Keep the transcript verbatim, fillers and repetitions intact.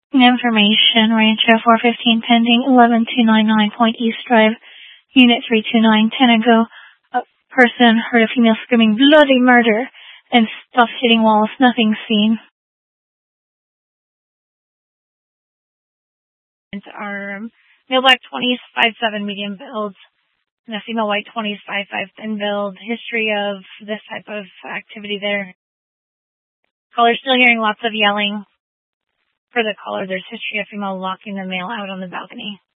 Information, Rancho four fifteen pending, eleven two ninety-nine Point East Drive, Unit three two nine, Tenego. A person heard a female screaming bloody murder and stuff hitting walls, nothing seen. Are male black twenties, five seven medium build, and a female white twenties, five five thin build. History of this type of activity there. Caller still hearing lots of yelling. For the caller, there's history of female locking the male out on the balcony.